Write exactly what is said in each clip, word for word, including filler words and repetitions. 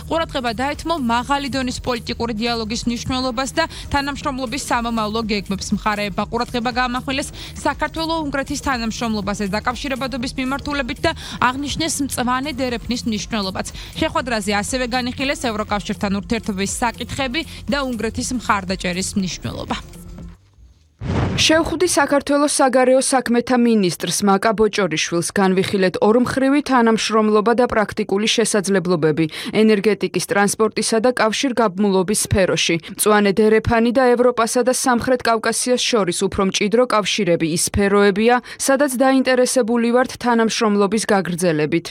ყურადღება დაეთმო მაღალი დონის პოლიტიკური დიალოგის მნიშვნელობას და თანამშრომლობის სამომავლო გეგმებს. მხარეებმა ყურადღება გაამახვილეს საქართველო-უნგრეთის თანამშრომლობაზე დაკავშირებადობის მიმართულებით და აღნიშნეს მწვანე დერეფნის მნიშვნელობაც. შეხვედრაზე ასევე განიხილეს ევროკავშირთან ურთიერთობის საკითხები და უნგრეთის მხარდაჭერის მნიშვნელობა. შევხვდი საქართველოს საგარეო საქმეთა მინისტრს მაკა ბოჭორიშვილს განვიხილეთ ორმხრივი თანამშრომლობა და პრაქტიკული შესაძლებლობები ენერგეტიკის, ტრანსპორტისა და კავშირგაბმულობის სფეროში. მწვანე დერეფანი და ევროპასა და სამხრეთ კავკასიას შორის უფრო მჭიდრო კავშირები ის სფეროებია, სადაც დაინტერესებული ვართ თანამშრომლობის გაგრძელებით.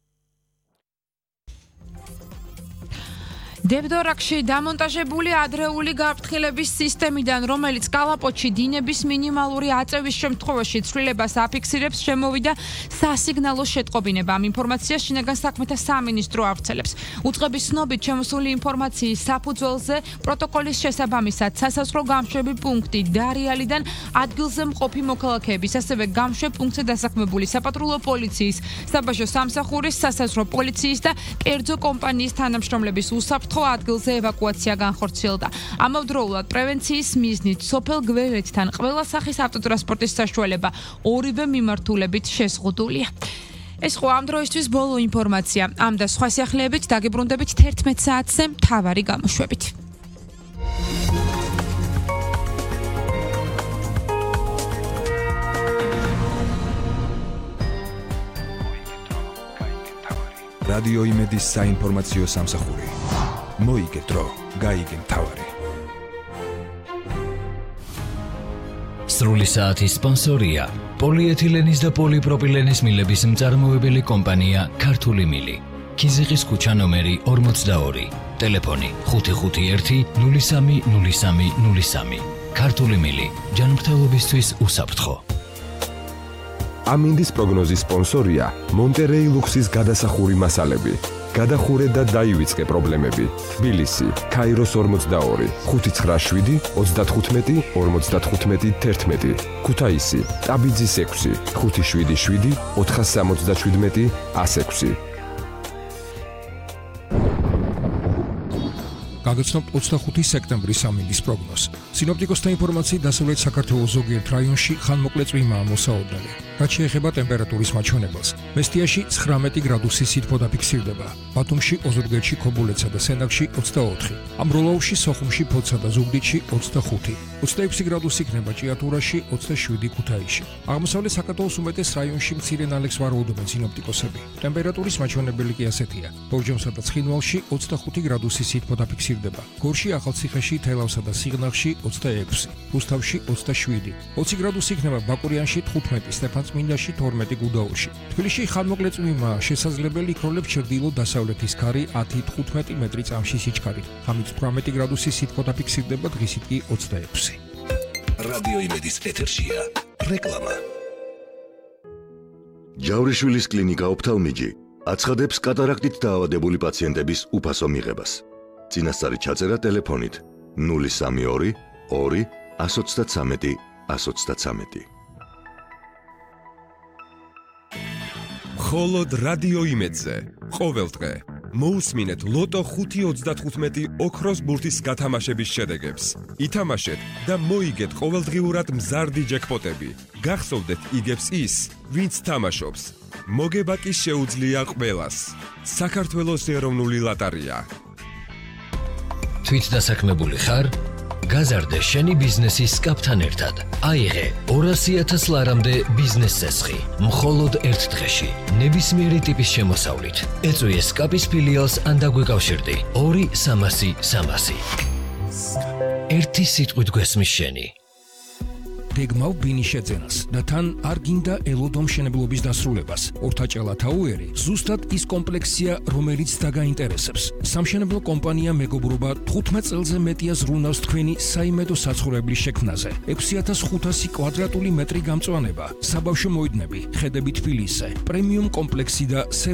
დევდორაკში დამონტაჟებული ადრეული გაფრთხილების სისტემიდან, რომელიც კალაპოტში დინების მინიმალური აწევის შემთხვევაში ცვლილებას აფიქსირებს, შემოვიდა სასიგნალო შეტყობინება. ამ ინფორმაციას შინაგან საქმეთა სამინისტრო ავრცელებს. უწყების ცნობით შემოსული ინფორმაციის საფუძველზე პროტოკოლის შესაბამისად სასაზღვრო გამშვები პუნქტი დარიალიდან ადგილზე მყოფი მოქალაქეების, ასევე გამშვებ პუნქტზე დასაქმებული საპატრულო პოლიციის, საბაჟო სამსახურის, სასაზღვრო პოლიციის და კერძო კომპანიის თანამშრომლების უსაფრთხო ადგილზე ევაკუაცია განხორციელდა. ამავდროულად პრევენციის მიზნით სოფელ გვერეთთან ყველა სახის ავტოტრანსპორტის საშუალება ორივე მიმართულებით შეზღუდულია. ეს ხო ამ დროისთვის ბოლო ინფორმაცია. ამ და სხვა სიახლეებით დაგიბრუნდებით თერთმეტ საათზე მთავარი გამოშვებით. რადიო იმედის საინფორმაციო სამსახური. მოიგე დრო, გაიგე მთავარი. სრული საათის სპონსორია პოლიეთილენის და პოლიპროპილენის მილების მწარმოებელი კომპანია ქართული მილი. ქიზიყის ქუჩა ნომერი ორმოცდაორი. ტელეფონი ხუთი ხუთი ერთი ნული სამი ნული სამი ნული სამი. ქართული მილი ჯანმრთელობისთვის უსაფრთხო. ამინდის პროგნოზის სპონსორია მონტერეი ლუქსის გადასახური მასალები. გადახურე და დაივიწყე პრობლემები. თბილისი, ქაიროს ორმოცდაორი, ხუთი ცხრა შვიდი ოცდათხუთმეტი ორმოცდათხუთმეტი თერთმეტი. ქუთაისი, ტაბიძის ექვსი, ხუთი შვიდი შვიდი ოთხასამოცდაშვიდმეტი ასექვსი. გაგაცნობთ ოცდახუთი სექტემბრის ამინდის პროგნოზს. სინოპტიკოსთა ინფორმაციით დასავლეთ საქართველოს ზოგიერთ რაიონში ხანმოკლე წვიმაა მოსაოდნელი. რაც შეეხება ტემპერატურის მაჩვენებელს, მესტიაში ცხრამეტი გრადუსი სითბო დაფიქსირდება, ბათუმში, ოზურგეთში, ქობულეთსა და სენაკში ოცდაოთხი, ამბროლაუში, სოხუმში, ფოთსა და ზუგდიდში ოცდახუთი, ოცდაექვსი გრადუსი იქნება ჭიათურაში, ოცდაშვიდი ქუთაისში. აღმოსავლეთ საქართველოს უმეტეს რაიონში მცირე ნალექს ვარაუდობენ სინოპტიკოსები. ტემპერატურის მაჩვენებელი კი ასეთია: ბორჯომსა და ცხინვალში ოცდახუთი გრადუსი სითბო დაფიქსირდება, გორში, ახალციხეში, თელავსა და სიღნაღში ოცდაექვსი, რუსთავში ოცდაშვიდი, ოცი გრადუსი იქნება ბაკურიანში, თხუთმეტი, სტეფანწმინდაში, თორმეტი გუდაუთში. თბილისში ხანმოკლე წვიმაა, შესაძლებელი იქროლებს ჩრდილო-დასავლეთის ქარი ათი თხუთმეტი მეტრი წამში სიჩქარით. ღამით თვრამეტი გრადუსი სითბო დაფიქსირდება, დღისით კი ოცდაექვსი. რადიო იმედის ეთერშია რეკლამა. ჯავრიშვილის კლინიკა ოფთალმიჯი აცხადებს კატარაქტით დაავადებული პაციენტების უფასო მიღებას. წინასწარი ჩაწერა ტელეფონით ნული სამი ორი ორი ათს ოცდათვრამეტი ათს ოცდათვრამეტი. მხოლოდ რადიო იმედზე ყოველდღე მოусმინეთ ლოტო ხუთი ოცდათხუთმეტი ოქროს ბურთის გათამაშების შედეგებს. ითამაშეთ და მოიგეთ ყოველდღიურად მზარდი ჯეკპოტები. გახსოვდეთ იგებს ის, ვინც თამაშობს. მოგება კი შეუძლია ყველას. საქართველოს ეროვნული ლატარია. თვით დასაქმებული ხარ? გაზარდე შენი ბიზნესის სკაპთან ერთად. აიღე ორასი ათას ლარამდე ბიზნეს წესხი. მხოლოდ ერთ დღეში. ნებისმიერი ტიპის შემოსავლით. ეწვიე სკაპის ფილიალს ან დაგვეკავშირდი. ორი სამასი სამასი. ერთი სიტყვით გვესმის შენი. გეგმავ ბინის შეძენას და თან არ გინდა ელოდო მშენებლობის დასრულებას. ორთაჭალა თაუერი ზუსტად ის კომპლექსია, რომელიც დაგაინტერესებს. სამშენებლო კომპანია მეგობრობა თხუთმეტ წელზე მეტია ზრუნავს თქვენი საიმედო საცხოვრებლის შექმნაზე. ექვსი ათას ხუთასი კვადრატული მეტრი გამწვანება, საბავშვო მოედნები, ხედები თბილისზე, პრემიუმ კომპლექსი და